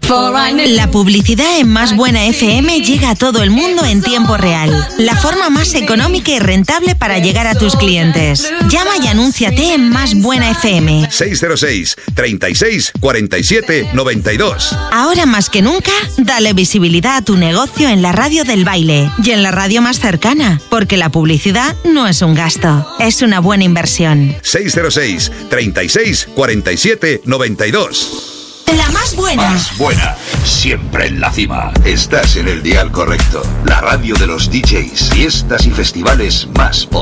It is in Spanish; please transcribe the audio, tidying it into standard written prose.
La publicidad en Más Buena FM llega a todo el mundo en tiempo real. La forma más económica y rentable para llegar a tus clientes. Llama y anúnciate en Más Buena FM. 606 36 47 92. Ahora más que nunca, dale visibilidad a tu negocio en la radio del baile y en la radio más cercana, porque la publicidad no es un gasto, es una buena inversión. 606 36 47 92. La más buena. Más buena. Siempre en la cima. Estás en el dial correcto. La radio de los DJs, fiestas y festivales más potentes.